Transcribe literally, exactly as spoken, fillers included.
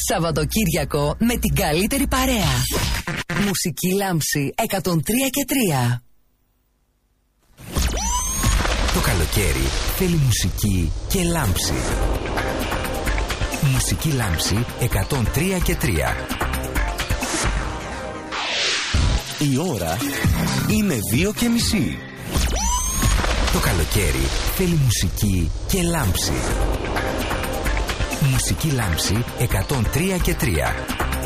Σαββατοκύριακο με την καλύτερη παρέα. Μουσική Λάμψη εκατόν τρία και τρία. Το καλοκαίρι θέλει μουσική και λάμψη. Μουσική Λάμψη εκατόν τρία και τρία. Η ώρα είναι δύο και μισή. Το καλοκαίρι θέλει μουσική και λάμψη. Μουσική Λάμψη εκατόν τρία και τρία.